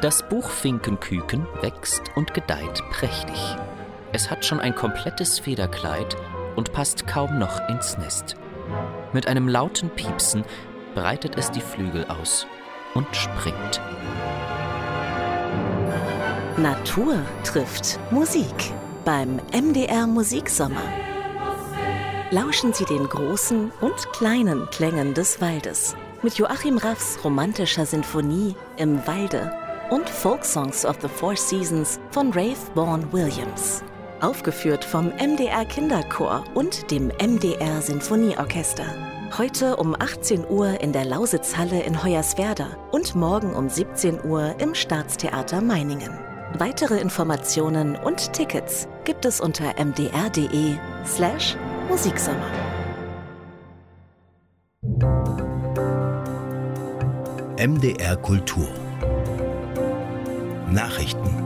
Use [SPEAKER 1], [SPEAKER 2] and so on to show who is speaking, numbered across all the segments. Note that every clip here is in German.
[SPEAKER 1] Das Buchfinkenküken wächst und gedeiht prächtig. Es hat schon ein komplettes Federkleid und passt kaum noch ins Nest. Mit einem lauten Piepsen breitet es die Flügel aus und springt.
[SPEAKER 2] Natur trifft Musik beim MDR Musiksommer. Lauschen Sie den großen und kleinen Klängen des Waldes mit Joachim Raffs romantischer Sinfonie Im Walde und Folksongs of the Four Seasons von Rafe Vaughan Williams. Aufgeführt vom MDR Kinderchor und dem MDR Sinfonieorchester. Heute um 18 Uhr in der Lausitzhalle in Hoyerswerda und morgen um 17 Uhr im Staatstheater Meiningen. Weitere Informationen und Tickets gibt es unter mdr.de/Musiksommer.
[SPEAKER 3] MDR Kultur Nachrichten.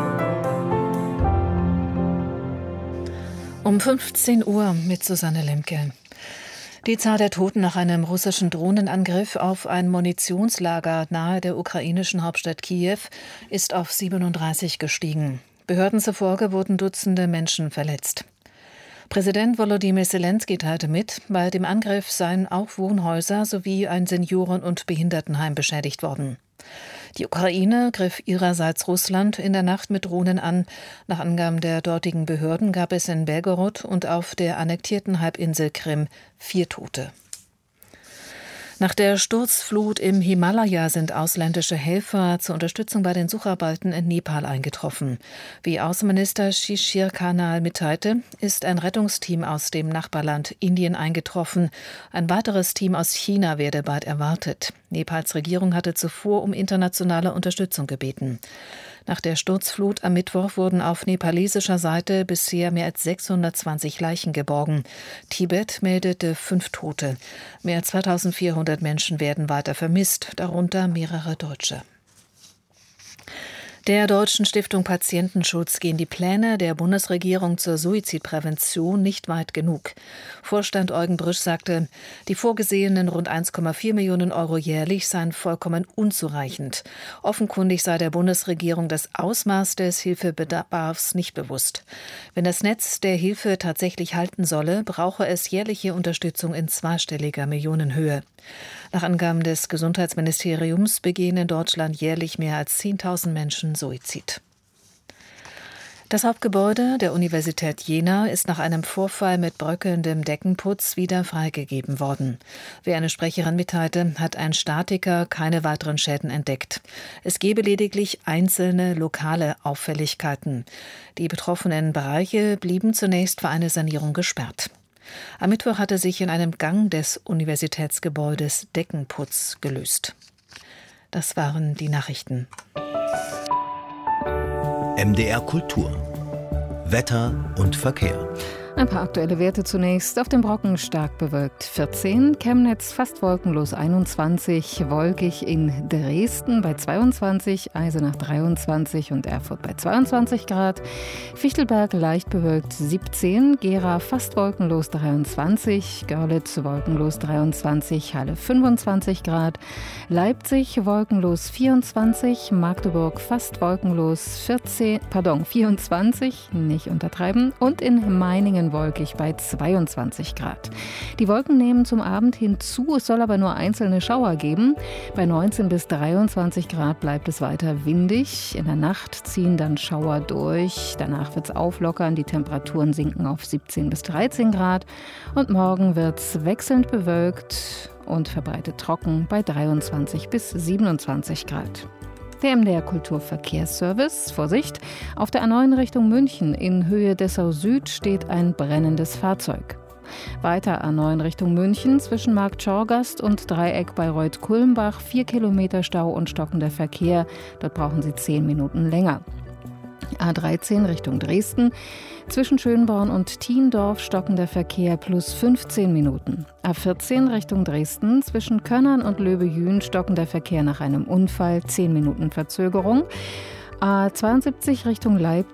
[SPEAKER 4] Um 15 Uhr mit Susanne Lemke. Die Zahl der Toten nach einem russischen Drohnenangriff auf ein Munitionslager nahe der ukrainischen Hauptstadt Kiew ist auf 37 gestiegen. Behörden zufolge wurden Dutzende Menschen verletzt. Präsident Volodymyr Zelensky teilte mit, bei dem Angriff seien auch Wohnhäuser sowie ein Senioren- und Behindertenheim beschädigt worden. Die Ukraine griff ihrerseits Russland in der Nacht mit Drohnen an. Nach Angaben der dortigen Behörden gab es in Belgorod und auf der annektierten Halbinsel Krim 4 Tote. Nach der Sturzflut im Himalaya sind ausländische Helfer zur Unterstützung bei den Sucharbeiten in Nepal eingetroffen. Wie Außenminister Shishir Khanal mitteilte, ist ein Rettungsteam aus dem Nachbarland Indien eingetroffen. Ein weiteres Team aus China werde bald erwartet. Nepals Regierung hatte zuvor um internationale Unterstützung gebeten. Nach der Sturzflut am Mittwoch wurden auf nepalesischer Seite bisher mehr als 620 Leichen geborgen. Tibet meldete 5 Tote. Mehr als 2400 Menschen werden weiter vermisst, darunter mehrere Deutsche. Der Deutschen Stiftung Patientenschutz gehen die Pläne der Bundesregierung zur Suizidprävention nicht weit genug. Vorstand Eugen Brüsch sagte, die vorgesehenen rund 1,4 Millionen Euro jährlich seien vollkommen unzureichend. Offenkundig sei der Bundesregierung das Ausmaß des Hilfebedarfs nicht bewusst. Wenn das Netz der Hilfe tatsächlich halten solle, brauche es jährliche Unterstützung in zweistelliger Millionenhöhe. Nach Angaben des Gesundheitsministeriums begehen in Deutschland jährlich mehr als 10.000 Menschen Suizid. Das Hauptgebäude der Universität Jena ist nach einem Vorfall mit bröckelndem Deckenputz wieder freigegeben worden. Wie eine Sprecherin mitteilte, hat ein Statiker keine weiteren Schäden entdeckt. Es gebe lediglich einzelne lokale Auffälligkeiten. Die betroffenen Bereiche blieben zunächst für eine Sanierung gesperrt. Am Mittwoch hatte sich in einem Gang des Universitätsgebäudes Deckenputz gelöst. Das waren die Nachrichten.
[SPEAKER 3] MDR Kultur Wetter und Verkehr.
[SPEAKER 5] Ein paar aktuelle Werte zunächst. Auf dem Brocken stark bewölkt 14, Chemnitz fast wolkenlos 21, wolkig in Dresden bei 22, Eisenach 23 und Erfurt bei 22 Grad, Fichtelberg leicht bewölkt 17, Gera fast wolkenlos 23, Görlitz wolkenlos 23, Halle 25 Grad, Leipzig wolkenlos 24, Magdeburg fast wolkenlos 24, nicht untertreiben, und in Meiningen wolkig bei 22 Grad. Die Wolken nehmen zum Abend hinzu, es soll aber nur einzelne Schauer geben. Bei 19 bis 23 Grad bleibt es weiter windig. In der Nacht ziehen dann Schauer durch. Danach wird es auflockern, die Temperaturen sinken auf 17 bis 13 Grad. Und morgen wird es wechselnd bewölkt und verbreitet trocken bei 23 bis 27 Grad. Der MDR Kulturverkehrsservice. Vorsicht, auf der A9 Richtung München in Höhe Dessau Süd steht ein brennendes Fahrzeug. Weiter A9 Richtung München zwischen Markt Schorgast und Dreieck Bayreuth-Kulmbach 4 Kilometer Stau und stockender Verkehr. Dort brauchen Sie 10 Minuten länger. A13 Richtung Dresden. Zwischen Schönborn und Thiendorf stockender Verkehr plus 15 Minuten. A14 Richtung Dresden. Zwischen Könnern und Löbejün stockender Verkehr nach einem Unfall, 10 Minuten Verzögerung. A72 Richtung Leipzig.